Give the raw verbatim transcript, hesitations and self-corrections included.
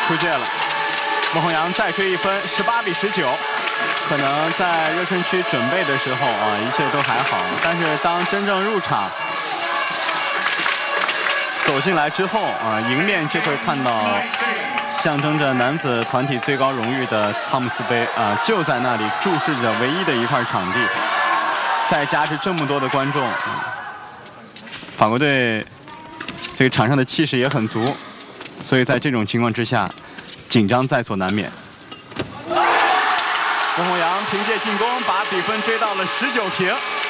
出界了。孟宏阳再追一分，十八比十九。可能在热身区准备的时候啊，一切都还好，但是当真正入场走进来之后啊，迎面就会看到象征着男子团体最高荣誉的汤姆斯杯啊，就在那里注视着唯一的一块场地，再加之这么多的观众，法国队这个场上的气势也很足，所以在这种情况之下，紧张在所难免。孟宏阳凭借进攻把比分追到了十九平。